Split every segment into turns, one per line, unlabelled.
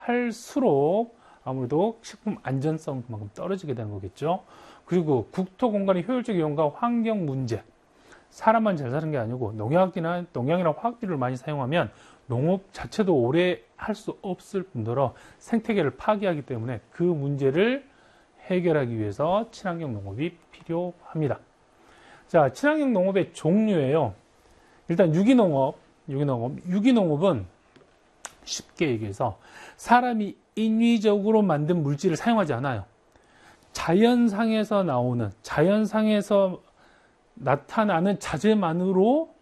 할수록 아무래도 식품 안전성은 그만큼 떨어지게 되는 거겠죠. 그리고 국토 공간의 효율적 이용과 환경 문제. 사람만 잘 사는 게 아니고 농약이나 화학비료를 많이 사용하면 농업 자체도 오래 할 수 없을 뿐더러 생태계를 파괴하기 때문에 그 문제를 해결하기 위해서 친환경 농업이 필요합니다. 자, 친환경 농업의 종류예요. 일단 유기농업은 쉽게 얘기해서 사람이 인위적으로 만든 물질을 사용하지 않아요. 자연상에서 나타나는 자재만으로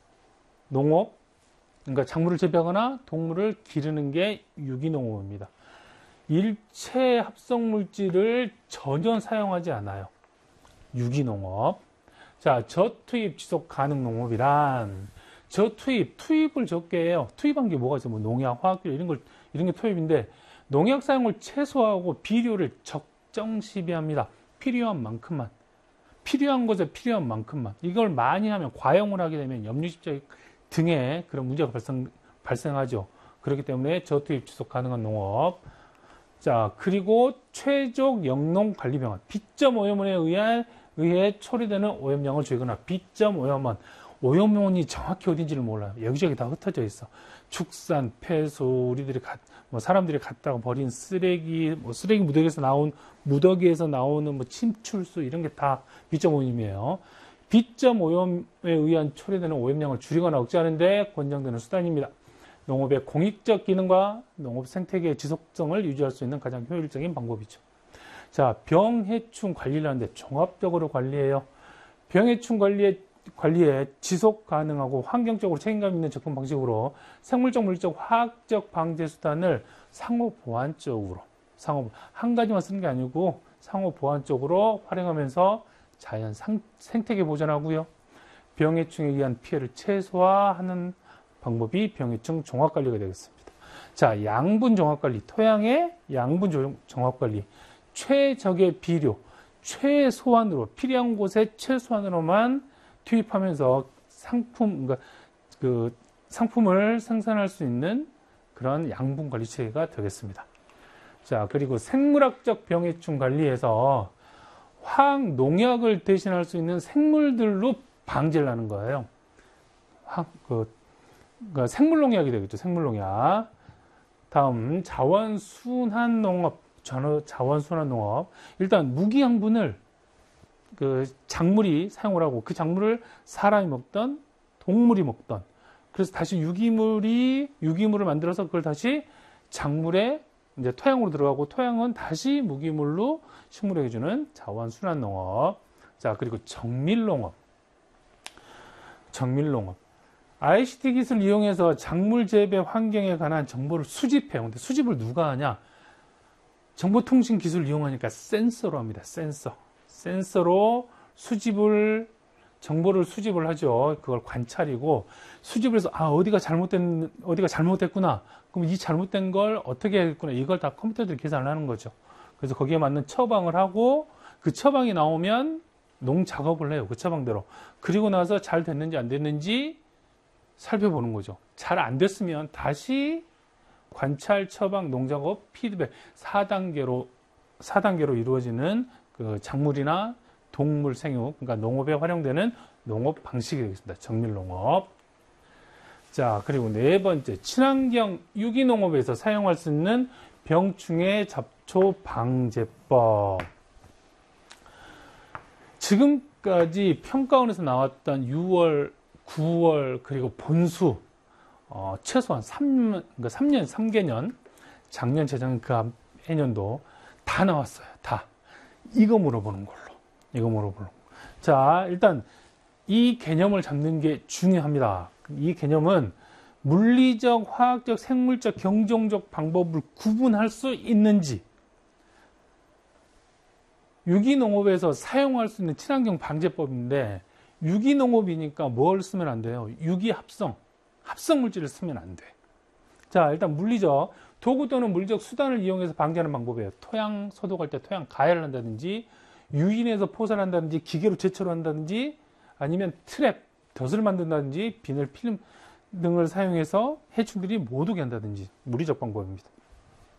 그러니까 작물을 재배하거나 동물을 기르는 게 유기농업입니다. 일체 합성 물질을 전혀 사용하지 않아요. 유기농업. 자, 저투입 지속 가능 농업이란 투입을 적게 해요. 투입한 게 뭐가 있어요? 뭐 농약, 화학비료 이런 게 투입인데 농약 사용을 최소화하고 비료를 적정시비합니다. 필요한 것에 필요한 만큼만. 이걸 많이 하면 과용을 하게 되면 염류질적 등의 그런 문제가 발생하죠. 그렇기 때문에 저투입 지속 가능한 농업. 자, 그리고 최적 영농 관리 병원. 비점 오염원에 의해 처리되는 오염량을 줄이거나 비점 오염원. 오염원이 정확히 어딘지를 몰라요. 여기저기 다 흩어져 있어. 축산, 폐수, 사람들이 갖다가 버린 쓰레기, 쓰레기 무더기에서 나오는 침출수 이런 게 다 비점 오염이에요. 비점 오염에 의한 처리되는 오염량을 줄이거나 억제하는 데 권장되는 수단입니다. 농업의 공익적 기능과 농업 생태계의 지속성을 유지할 수 있는 가장 효율적인 방법이죠. 자, 병해충 관리를 하는데 종합적으로 관리해요. 병해충 관리에 지속 가능하고 환경적으로 책임감 있는 접근 방식으로 생물적, 물리적, 화학적 방제 수단을 상호 보완적으로 한 가지만 쓰는 게 아니고 상호 보완적으로 활용하면서 자연 생태계 보존하고요. 병해충에 의한 피해를 최소화하는 방법이 병해충 종합관리가 되겠습니다. 자, 양분 종합관리, 토양의 양분 종합관리, 최적의 비료, 최소한으로 필요한 곳에 최소한으로만 투입하면서 상품을 생산할 수 있는 그런 양분 관리 체계가 되겠습니다. 자, 그리고 생물학적 병해충 관리에서 화학 농약을 대신할 수 있는 생물들로 방제를 하는 거예요. 그러니까 생물농약이 되겠죠. 생물농약. 다음 자원순환 농업. 일단 무기양분을 작물이 사용을 하고 그 작물을 사람이 먹던 동물이 먹던 그래서 다시 유기물을 만들어서 그걸 다시 작물에 이제 토양으로 들어가고 토양은 다시 무기물로 식물에게 주는 자원순환 농업. 자, 그리고 정밀농업. ICT 기술을 이용해서 작물 재배 환경에 관한 정보를 수집해요. 근데 수집을 누가 하냐? 정보통신 기술을 이용하니까 센서로 합니다. 센서로 정보를 수집을 하죠. 그걸 관찰이고 수집을 해서 어디가 잘못됐구나. 그럼 이 잘못된 걸 어떻게 해야겠구나. 이걸 다 컴퓨터들이 계산을 하는 거죠. 그래서 거기에 맞는 처방을 하고 그 처방이 나오면 농작업을 해요. 그 처방대로. 그리고 나서 잘 됐는지 안 됐는지 살펴보는 거죠. 잘 안 됐으면 다시 관찰, 처방, 농작업, 피드백 4단계로 이루어지는 그 작물이나 동물 생육, 그러니까 농업에 활용되는 농업 방식이 되겠습니다. 정밀농업. 자, 그리고 네 번째, 친환경 유기농업에서 사용할 수 있는 병충해 잡초 방제법. 지금까지 평가원에서 나왔던 6월, 9월, 그리고 본수, 최소한 3개년, 작년, 재작년, 그 앞 해년도 다 나왔어요. 다. 이거 물어보는 걸로. 자, 일단 이 개념을 잡는 게 중요합니다. 이 개념은 물리적, 화학적, 생물적, 경종적 방법을 구분할 수 있는지, 유기농업에서 사용할 수 있는 친환경 방제법인데 유기농업이니까 뭘 쓰면 안 돼요? 유기합성 물질을 쓰면 안 돼. 자, 일단 물리적, 도구 또는 물리적 수단을 이용해서 방제하는 방법이에요. 토양 소독할 때 토양 가열을 한다든지, 유인해서 포사를 한다든지, 기계로 제초를 한다든지, 아니면 덫을 만든다든지, 비늘, 필름 등을 사용해서 해충들이 못 오게 한다든지, 물리적 방법입니다.